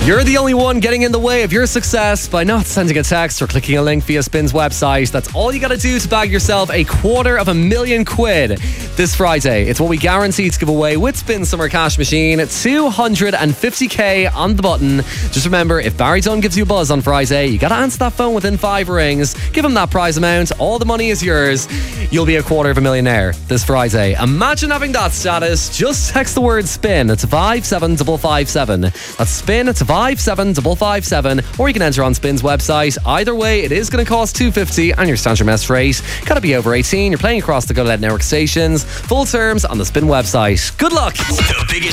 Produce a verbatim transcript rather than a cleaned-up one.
You're the only one getting in the way of your success by not sending a text or clicking a link via Spin's website. That's all you gotta do to bag yourself a quarter of a million quid this Friday. It's what we guarantee to give away with Spin Summer Cash Machine. two hundred fifty k on the button. Just remember, if Barry Dunn gives you a buzz on Friday, you gotta answer that phone within five rings. Give him that prize amount. All the money is yours. You'll be a quarter of a millionaire this Friday. Imagine having that status. Just text the word SPIN to five seven five five seven. That's SPIN to five seven five five seven, or you can enter on Spin's website. Either way, it is going to cost two hundred fifty dollars and your standard message rate. Gotta be over eighteen. You're playing across the Go Let Network stations. Full terms on the Spin website. Good luck. The biggest